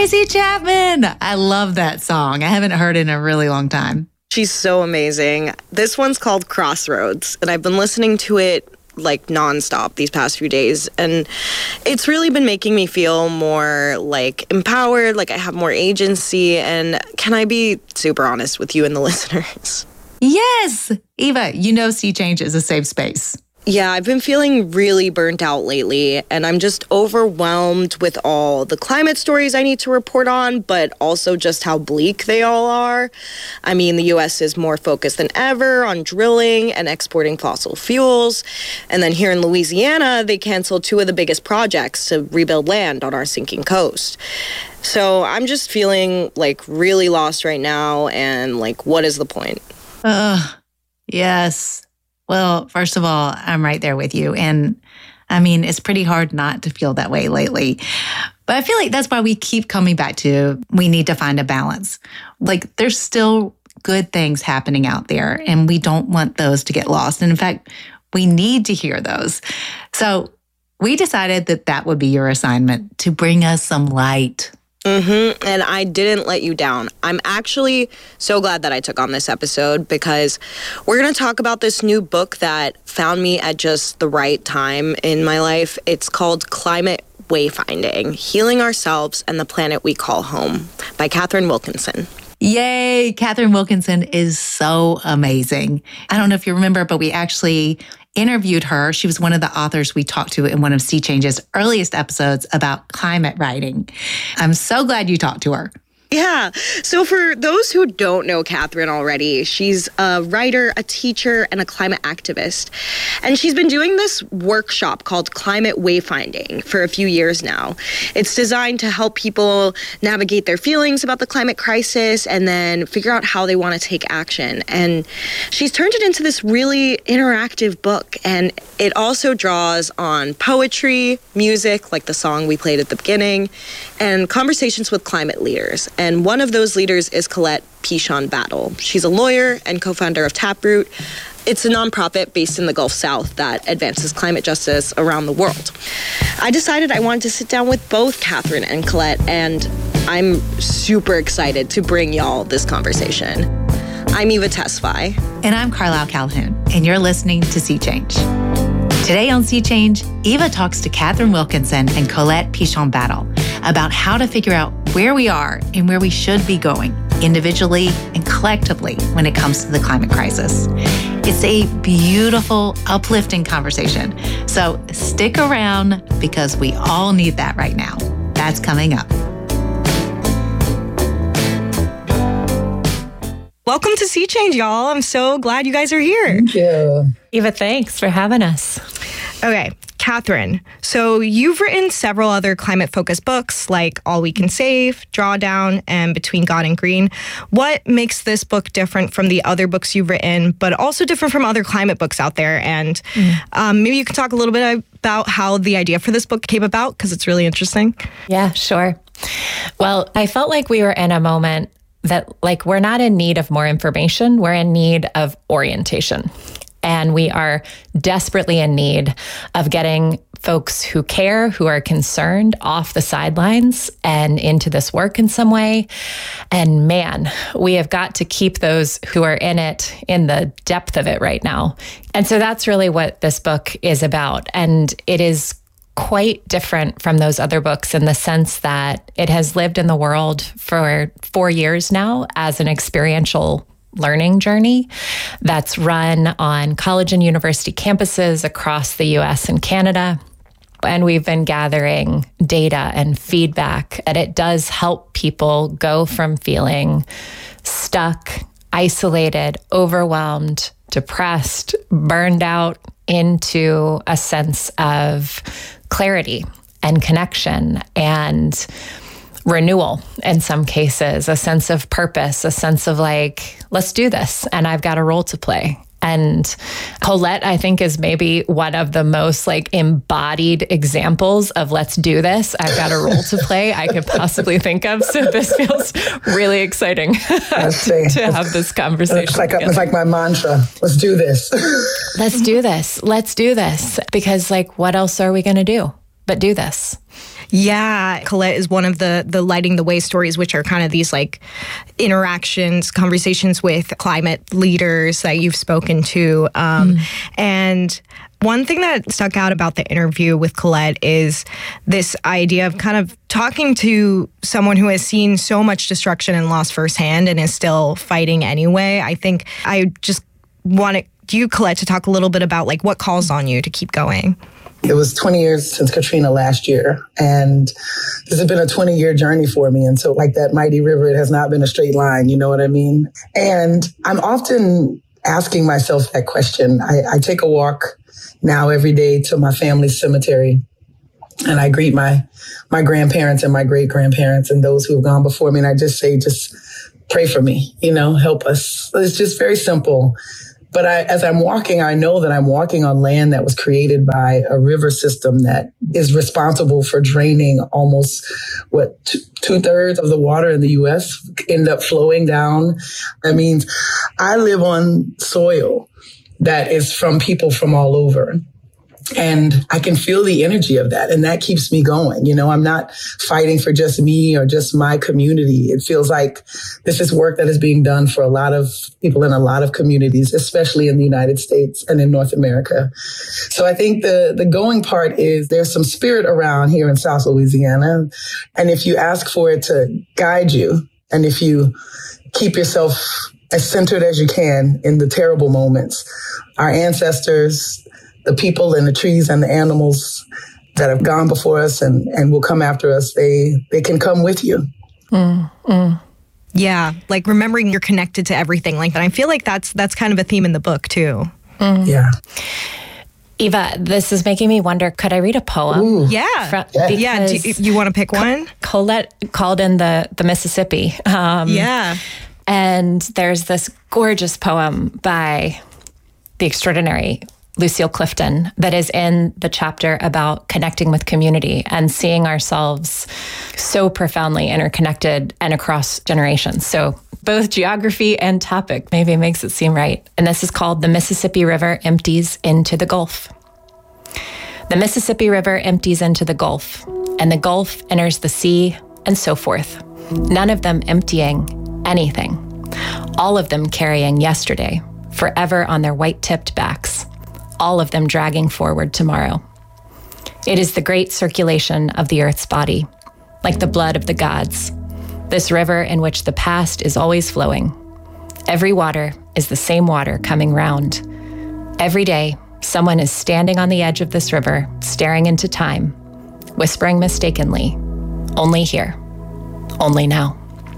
Tracy Chapman. I love that song. I haven't heard it in a really long time. She's so amazing. This one's called Crossroads, and I've been listening to it like nonstop these past few days, and it's really been making me feel more like empowered, like I have more agency. And can I be super honest with you and the listeners? Yes. Eva, you know Sea Change is a safe space. Yeah, I've been feeling really burnt out lately, and I'm just overwhelmed with all the climate stories I need to report on, but also just how bleak they all are. I mean, the U.S. is more focused than ever on drilling and exporting fossil fuels. And then here in Louisiana, they canceled 2 of the biggest projects to rebuild land on our sinking coast. So I'm just feeling like really lost right now, and like, what is the point? Yes. Well, first of all, I'm right there with you. And I mean, it's pretty hard not to feel that way lately. But I feel like that's why we keep coming back to we need to find a balance. Like there's still good things happening out there, and we don't want those to get lost. And in fact, we need to hear those. So we decided that that would be your assignment, to bring us some light. And I didn't let you down. I'm actually so glad that I took on this episode, because we're going to talk about this new book that found me at just the right time in my life. It's called Climate Wayfinding: Healing Ourselves and the Planet We Call Home by Katharine Wilkinson. Yay! Katharine Wilkinson is so amazing. I don't know if you remember, but we actually interviewed her. She was one of the authors we talked to in one of Sea Change's earliest episodes about climate writing. I'm so glad you talked to her. Yeah. So for those who don't know Katharine already, she's a writer, a teacher, and a climate activist. And she's been doing this workshop called Climate Wayfinding for a few years now. It's designed to help people navigate their feelings about the climate crisis and then figure out how they want to take action. And she's turned it into this really interactive book. And it also draws on poetry, music, like the song we played at the beginning, and conversations with climate leaders. And one of those leaders is Colette Pichon Battle. She's a lawyer and co-founder of Taproot. It's a nonprofit based in the Gulf South that advances climate justice around the world. I decided I wanted to sit down with both Katharine and Colette, and I'm super excited to bring y'all this conversation. I'm Eva Tesfaye. And I'm Carlisle Calhoun, and you're listening to Sea Change. Today on Sea Change, Eva talks to Katharine Wilkinson and Colette Pichon Battle about how to figure out where we are and where we should be going, individually and collectively, when it comes to the climate crisis. It's a beautiful, uplifting conversation. So stick around, because we all need that right now. That's coming up. Welcome to Sea Change, y'all. I'm so glad you guys are here. Thank you. Eva, thanks for having us. Okay, Katharine, so you've written several other climate-focused books like All We Can Save, Drawdown, and Between God and Green. What makes this book different from the other books you've written, but also different from other climate books out there? And maybe you can talk a little bit about how the idea for this book came about, because it's really interesting. Yeah, sure. Well, I felt like we were in a moment that, like, we're not in need of more information, we're in need of orientation. And we are desperately in need of getting folks who care, who are concerned, off the sidelines and into this work in some way. And man, we have got to keep those who are in it in the depth of it right now. And so that's really what this book is about. And it is quite different from those other books in the sense that it has lived in the world for 4 years now as an experiential learning journey that's run on college and university campuses across the US and Canada. And we've been gathering data and feedback, and it does help people go from feeling stuck, isolated, overwhelmed, depressed, burned out, into a sense of clarity and connection and renewal in some cases, a sense of purpose, a sense of like, let's do this, and I've got a role to play. And Colette, I think, is maybe one of the most like embodied examples of let's do this, I've got a role to play I could possibly think of. So this feels really exciting to have this conversation. It's like my mantra. Let's do this. Let's do this. Let's do this. Because like, what else are we going to do but do this? Yeah, Colette is one of the Lighting the Way stories, which are kind of these like interactions, conversations with climate leaders that you've spoken to. And one thing that stuck out about the interview with Colette is this idea of kind of talking to someone who has seen so much destruction and loss firsthand and is still fighting anyway. I think I just want you, Colette, to talk a little bit about like what calls on you to keep going. It was 20 years since Katrina last year, and this has been a 20-year journey for me. And so like that mighty river, it has not been a straight line, you know what I mean? And I'm often asking myself that question. I take a walk now every day to my family's cemetery, and I greet my grandparents and my great-grandparents and those who have gone before me. And I just say, just pray for me, help us. It's just very simple. But as I'm walking, I know that I'm walking on land that was created by a river system that is responsible for draining almost, 2/3 of the water in the U.S. end up flowing down. That means I live on soil that is from people from all over. And I can feel the energy of that. And that keeps me going. I'm not fighting for just me or just my community. It feels like this is work that is being done for a lot of people in a lot of communities, especially in the United States and in North America. So I think the going part is there's some spirit around here in South Louisiana. And if you ask for it to guide you, and if you keep yourself as centered as you can in the terrible moments, our ancestors, the people and the trees and the animals that have gone before us and will come after us, they can come with you. Yeah, like remembering you're connected to everything like that. I feel like that's kind of a theme in the book too. Yeah. Eva, this is making me wonder, could I read a poem? Ooh. Yeah. Yeah. Do you want to pick one? Colette called in the Mississippi. Yeah. And there's this gorgeous poem by the extraordinary Lucille Clifton that is in the chapter about connecting with community and seeing ourselves so profoundly interconnected and across generations. So both geography and topic maybe makes it seem right. And this is called The Mississippi River Empties into the Gulf. The Mississippi River empties into the Gulf, and the Gulf enters the sea, and so forth. None of them emptying anything. All of them carrying yesterday, forever on their white-tipped backs. All of them dragging forward tomorrow. It is the great circulation of the earth's body, like the blood of the gods, this river in which the past is always flowing. Every water is the same water coming round. Every day, someone is standing on the edge of this river, staring into time, whispering mistakenly, only here, only now.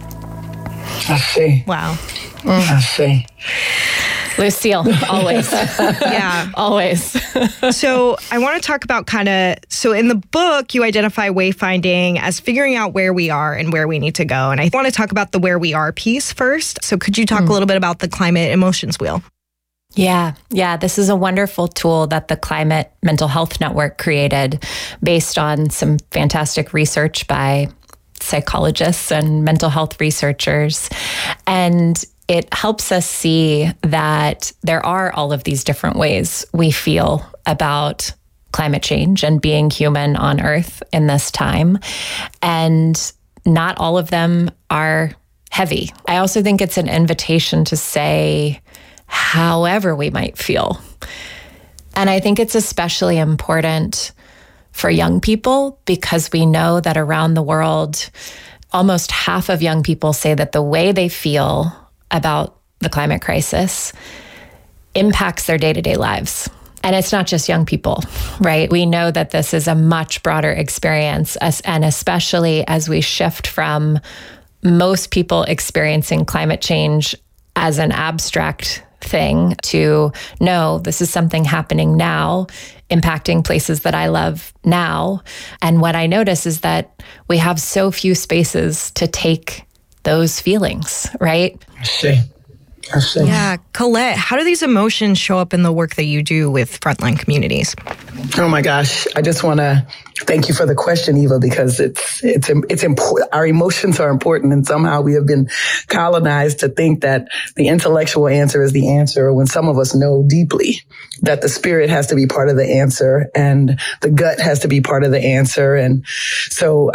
I see. Wow. I see. Lucille, always. Yeah. Always. So I want to talk about so in the book, you identify wayfinding as figuring out where we are and where we need to go. And I want to talk about the where we are piece first. So could you talk a little bit about the Climate Emotions Wheel? Yeah. This is a wonderful tool that the Climate Mental Health Network created based on some fantastic research by psychologists and mental health researchers. And it helps us see that there are all of these different ways we feel about climate change and being human on Earth in this time. And not all of them are heavy. I also think it's an invitation to say, however we might feel. And I think it's especially important for young people because we know that around the world, almost half of young people say that the way they feel about the climate crisis impacts their day-to-day lives. And it's not just young people, right? We know that this is a much broader experience, and especially as we shift from most people experiencing climate change as an abstract thing to, no, this is something happening now, impacting places that I love now. And what I notice is that we have so few spaces to take those feelings, right? I see. Yeah. Colette, how do these emotions show up in the work that you do with frontline communities? Oh my gosh. I just want to Thank you for the question, Eva, because it's important. Our emotions are important, and somehow we have been colonized to think that the intellectual answer is the answer, when some of us know deeply that the spirit has to be part of the answer and the gut has to be part of the answer. And so,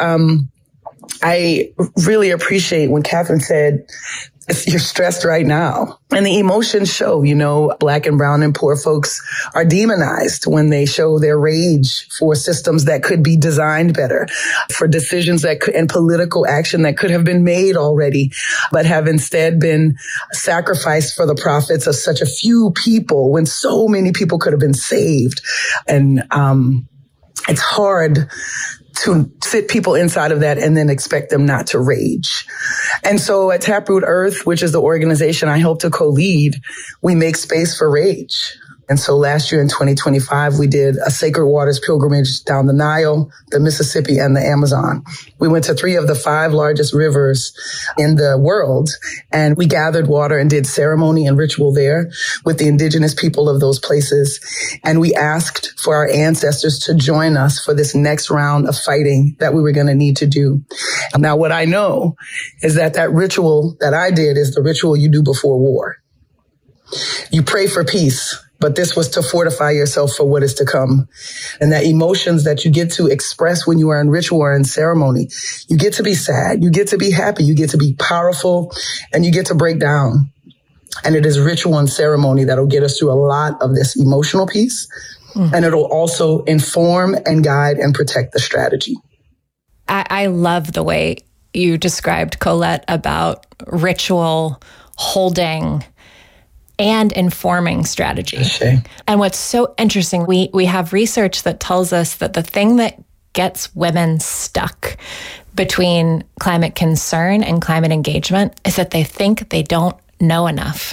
I really appreciate when Catherine said, you're stressed right now. And the emotions show, Black and brown and poor folks are demonized when they show their rage for systems that could be designed better, for decisions and political action that could have been made already, but have instead been sacrificed for the profits of such a few people when so many people could have been saved. And it's hard to sit people inside of that and then expect them not to rage. And so at Taproot Earth, which is the organization I help to co-lead, we make space for rage. And so last year in 2025, we did a Sacred Waters pilgrimage down the Nile, the Mississippi, and the Amazon. We went to 3 of the 5 largest rivers in the world, and we gathered water and did ceremony and ritual there with the indigenous people of those places. And we asked for our ancestors to join us for this next round of fighting that we were going to need to do. Now, what I know is that ritual that I did is the ritual you do before war. You pray for peace. But this was to fortify yourself for what is to come. And that emotions that you get to express when you are in ritual or in ceremony, you get to be sad, you get to be happy, you get to be powerful, and you get to break down. And it is ritual and ceremony that'll get us through a lot of this emotional piece. And it'll also inform and guide and protect the strategy. I love the way you described, Colette, about ritual holding and informing strategy. Okay. And what's so interesting, we have research that tells us that the thing that gets women stuck between climate concern and climate engagement is that they think they don't know enough.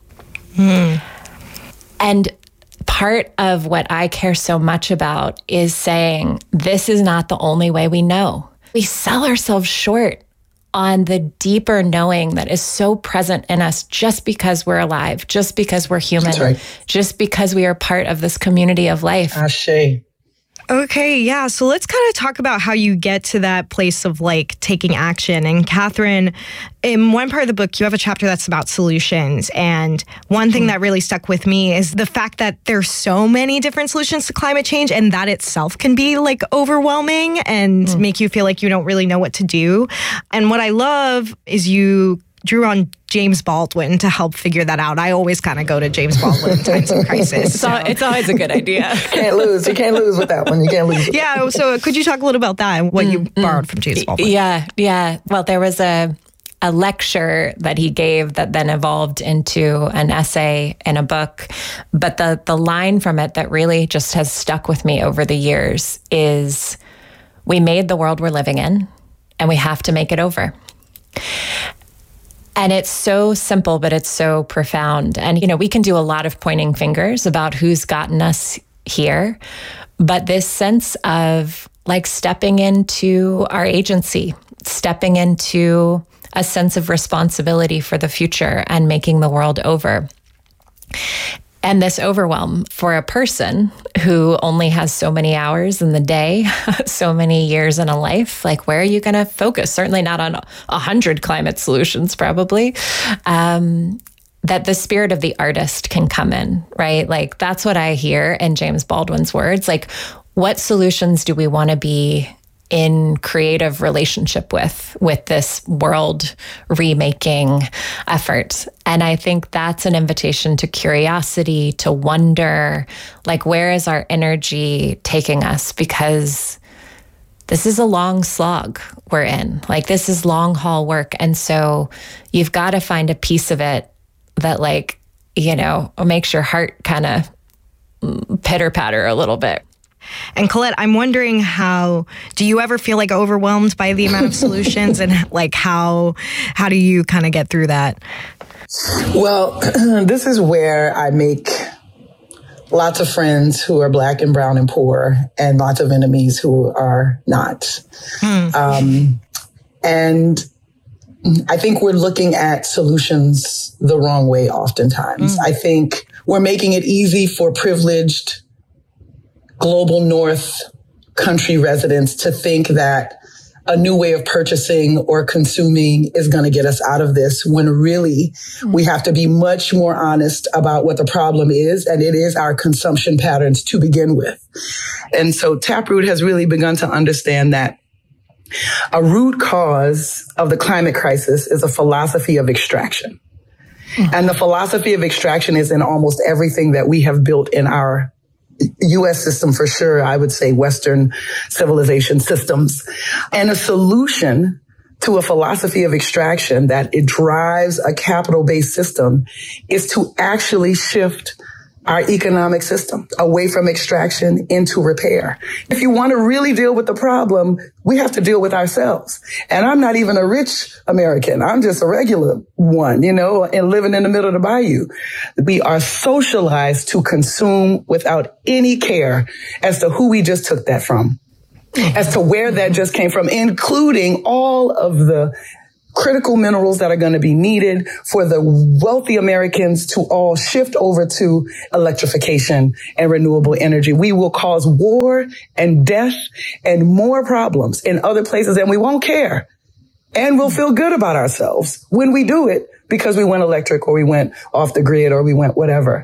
And part of what I care so much about is saying, this is not the only way we know. We sell ourselves short on the deeper knowing that is so present in us just because we're alive, just because we're human, That's right. just because we are part of this community of life. Ashe. Okay, yeah. So let's kind of talk about how you get to that place of taking action. And Catherine, in one part of the book, you have a chapter that's about solutions. And one thing that really stuck with me is the fact that there's so many different solutions to climate change, and that itself can be overwhelming and make you feel like you don't really know what to do. And what I love is you drew on James Baldwin to help figure that out. I always kind of go to James Baldwin in times of crisis. So it's always a good idea. Can't lose. You can't lose with that one. You can't lose. Yeah. So could you talk a little about that and what you borrowed from James Baldwin? Yeah. Well, there was a lecture that he gave that then evolved into an essay in a book. But the line from it that really just has stuck with me over the years is, we made the world we're living in, and we have to make it over. And it's so simple, but it's so profound. And, we can do a lot of pointing fingers about who's gotten us here. But this sense of stepping into our agency, stepping into a sense of responsibility for the future and making the world over. And this overwhelm for a person who only has so many hours in the day, so many years in a life, where are you going to focus? Certainly not on 100 climate solutions, probably. That the spirit of the artist can come in, right? That's what I hear in James Baldwin's words. What solutions do we want to be in creative relationship with this world remaking effort? And I think that's an invitation to curiosity, to wonder, where is our energy taking us? Because this is a long slog we're in. This is long haul work. And so you've got to find a piece of it that makes your heart kind of pitter patter a little bit. And Colette, I'm wondering, do you ever feel overwhelmed by the amount of solutions, and how do you kind of get through that? Well, this is where I make lots of friends who are Black and brown and poor, and lots of enemies who are not. And I think we're looking at solutions the wrong way oftentimes. I think we're making it easy for privileged global North country residents to think that a new way of purchasing or consuming is going to get us out of this, when really we have to be much more honest about what the problem is. And it is our consumption patterns to begin with. And so Taproot has really begun to understand that a root cause of the climate crisis is a philosophy of extraction. And the philosophy of extraction is in almost everything that we have built in our U.S. system, for sure. I would say Western civilization systems. And a solution to a philosophy of extraction that it drives a capital-based system is to actually shift our economic system away from extraction into repair. If you want to really deal with the problem, we have to deal with ourselves. And I'm not even a rich American. I'm just a regular one, and living in the middle of the bayou. We are socialized to consume without any care as to who we just took that from, as to where that just came from, including all of the critical minerals that are going to be needed for the wealthy Americans to all shift over to electrification and renewable energy. We will cause war and death and more problems in other places, and we won't care. And we'll feel good about ourselves when we do it because we went electric or we went off the grid or we went whatever.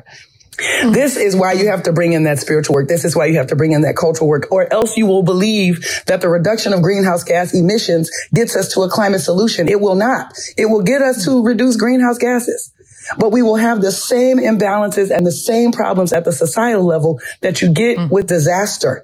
This is why you have to bring in that spiritual work. This is why you have to bring in that cultural work, or else you will believe that the reduction of greenhouse gas emissions gets us to a climate solution. It will not. It will get us to reduce greenhouse gases, but we will have the same imbalances and the same problems at the societal level that you get with disaster.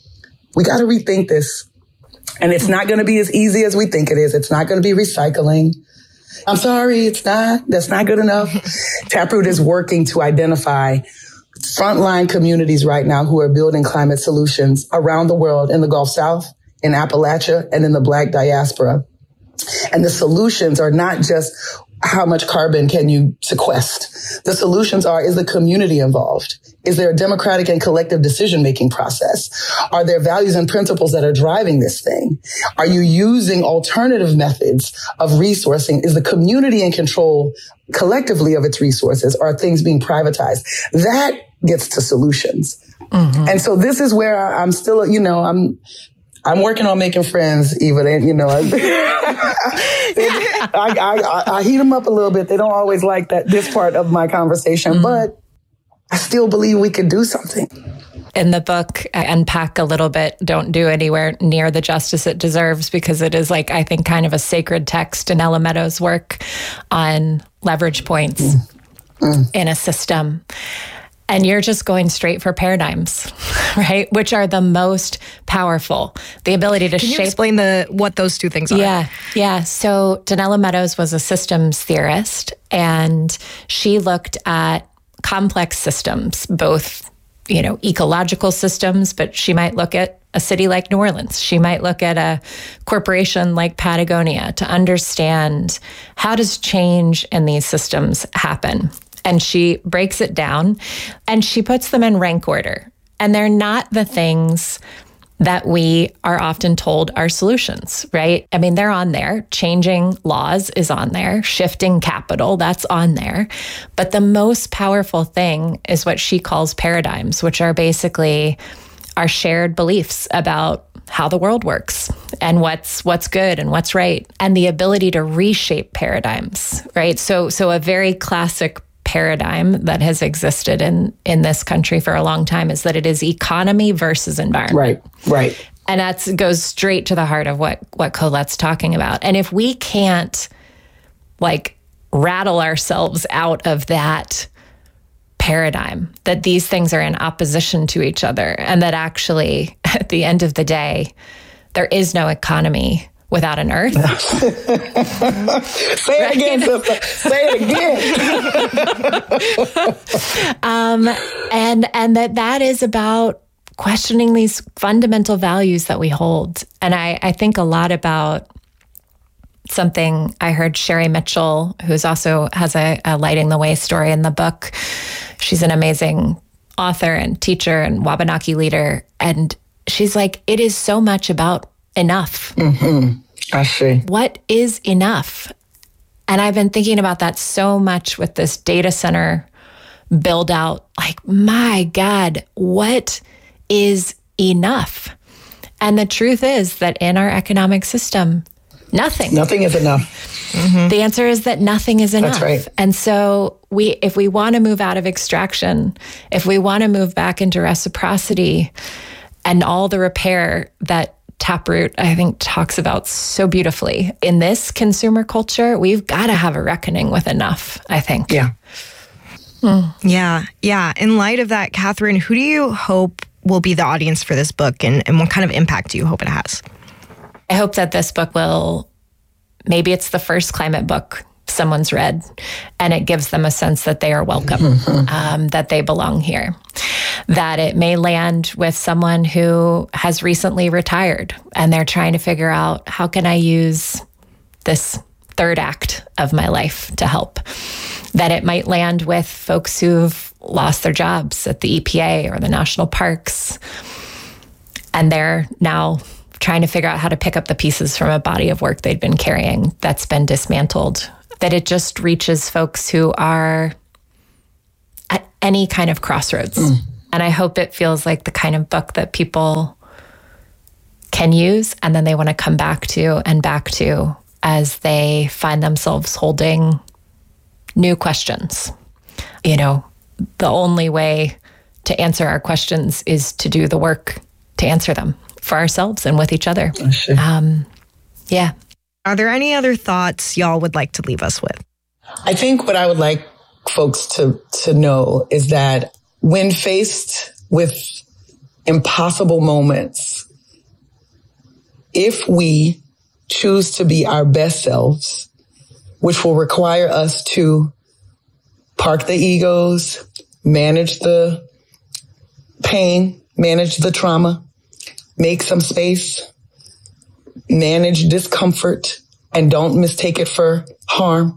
We got to rethink this. And it's not going to be as easy as we think it is. It's not going to be recycling. I'm sorry, it's not. That's not good enough. Taproot is working to identify frontline communities right now who are building climate solutions around the world, in the Gulf South, in Appalachia, and in the Black diaspora. And the solutions are not just how much carbon can you sequester. The solutions are, is the community involved? Is there a democratic and collective decision-making process? Are there values and principles that are driving this thing? Are you using alternative methods of resourcing? Is the community in control collectively of its resources? Or are things being privatized? That gets to solutions. Mm-hmm. And so this is where I'm still, I'm working on making friends, Eva. I heat them up a little bit. They don't always like this part of my conversation, but I still believe we could do something. In the book, I unpack a little bit, Don't Do Anywhere Near the Justice It Deserves, because it is I think kind of a sacred text in Ella Meadows' work on leverage points in a system. And you're just going straight for paradigms, right? Which are the most powerful. The ability to shape. Can you explain what those two things are? Yeah. So Donella Meadows was a systems theorist, and she looked at complex systems, both, ecological systems, but she might look at a city like New Orleans. She might look at a corporation like Patagonia to understand, how does change in these systems happen? And she breaks it down and she puts them in rank order. And they're not the things that we are often told are solutions, right? I mean, they're on there. Changing laws is on there. Shifting capital, that's on there. But the most powerful thing is what she calls paradigms, which are basically our shared beliefs about how the world works and what's good and what's right, and the ability to reshape paradigms, right? So a very classic paradigm that has existed in this country for a long time is that it is economy versus environment. Right. And that goes straight to the heart of what Colette's talking about. And if we can't rattle ourselves out of that paradigm, that these things are in opposition to each other, and that actually at the end of the day, there is no economy without an earth. Say it again, sister. Say it again. And that is about questioning these fundamental values that we hold. And I think a lot about something I heard Sherry Mitchell, who's also has a Lighting the Way story in the book. She's an amazing author and teacher and Wabanaki leader. And she's like, it is so much about enough. Mm-hmm. I see. What is enough? And I've been thinking about that so much with this data center build out. My God, what is enough? And the truth is that in our economic system, nothing is enough. Mm-hmm. The answer is that nothing is enough. That's right. And so if we want to move out of extraction, if we want to move back into reciprocity and all the repair that Taproot, I think, talks about so beautifully, in this consumer culture, we've got to have a reckoning with enough, I think. Yeah. Yeah. In light of that, Catherine, who do you hope will be the audience for this book, and what kind of impact do you hope it has? I hope that this book maybe it's the first climate book someone's read, and it gives them a sense that they are welcome, that they belong here. That it may land with someone who has recently retired and they're trying to figure out, how can I use this third act of my life to help? That it might land with folks who've lost their jobs at the EPA or the national parks, and they're now trying to figure out how to pick up the pieces from a body of work they'd been carrying that's been dismantled. That it just reaches folks who are at any kind of crossroads. And I hope it feels like the kind of book that people can use and then they want to come back to as they find themselves holding new questions. You know, the only way to answer our questions is to do the work to answer them for ourselves and with each other. Yeah. Are there any other thoughts y'all would like to leave us with? I think what I would like folks to know is that when faced with impossible moments, if we choose to be our best selves, which will require us to park the egos, manage the pain, manage the trauma, make some space, manage discomfort, and don't mistake it for harm.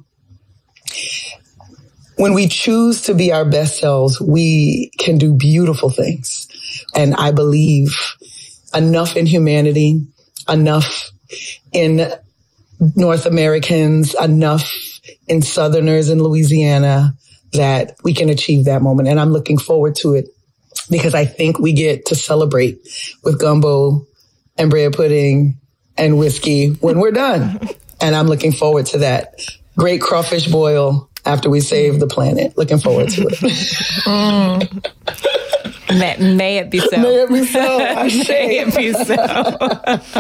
When we choose to be our best selves, we can do beautiful things. And I believe enough in humanity, enough in North Americans, enough in Southerners in Louisiana that we can achieve that moment. And I'm looking forward to it because I think we get to celebrate with gumbo and bread pudding and whiskey when we're done. And I'm looking forward to that. Great crawfish boil after we save the planet. Looking forward to it. May it be so. May it be so. May it be so.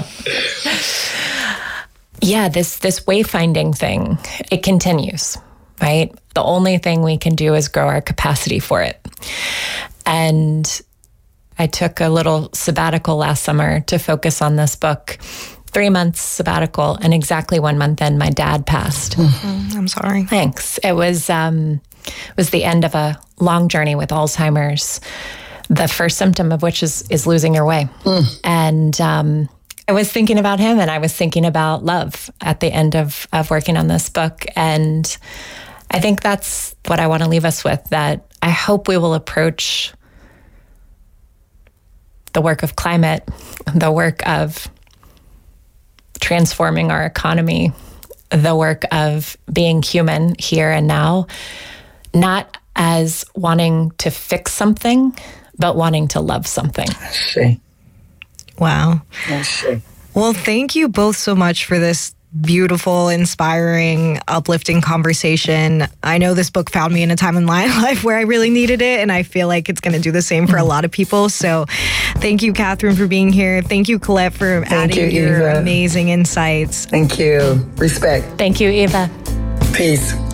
Yeah, this wayfinding thing, it continues, right? The only thing we can do is grow our capacity for it. And I took a little sabbatical last summer to focus on this book. 3 months sabbatical, and exactly 1 month in, my dad passed. I'm sorry. Thanks. It was the end of a long journey with Alzheimer's, the first symptom of which is losing your way. And I was thinking about him, and I was thinking about love at the end of working on this book. And I think that's what I want to leave us with, that I hope we will approach the work of climate, the work of transforming our economy, the work of being human here and now, not as wanting to fix something, but wanting to love something. Wow. Well, thank you both so much for this beautiful, inspiring, uplifting conversation. I know this book found me in a time in my life where I really needed it, and I feel like it's going to do the same for a lot of people. So thank you, Catherine, for being here. Thank you, Colette, for adding your amazing insights. Thank you. Respect. Thank you, Eva. Peace.